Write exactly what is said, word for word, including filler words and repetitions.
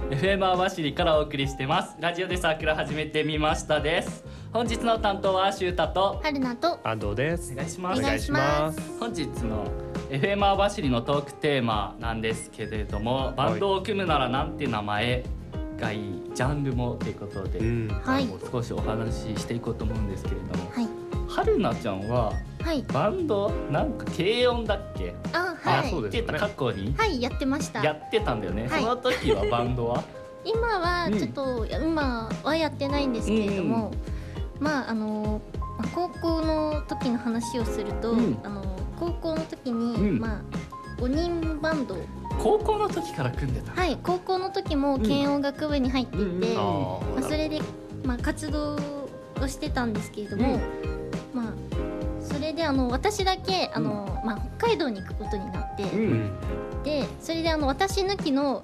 エフエム 網走からお送りしてます。ラジオでサークル始めてみましたです。本日の担当はシュータと春菜と安藤です。 お願いします。 お願いします。 本日の エフエム 網走のトークテーマなんですけれども、バンドを組むならなんて名前がいい、ジャンルもということで、うん、 はい、 少しお話ししていこうと思うんですけれども、 はい、 春菜ちゃんは、はい、バンドなんか軽音だっけ？ あ、はい、 あ、そうですね、やってた過去に、 はい、やってました。 やってたんだよね、はい、その時はバンドは今はちょっと、うん、今はやってないんですけれども、うん、まああの高校の時の話をすると、うん、あの高校の時に、うん、まあごにんバンド、 高校の時から組んでた。 はい、高校の時も軽音楽部に入っていて、うん、まあ、それで、まあ、活動をしてたんですけれども、うん、まあそれであの私だけあの、うん、まあ、北海道に行くことになって、うん、でそれであの私抜きの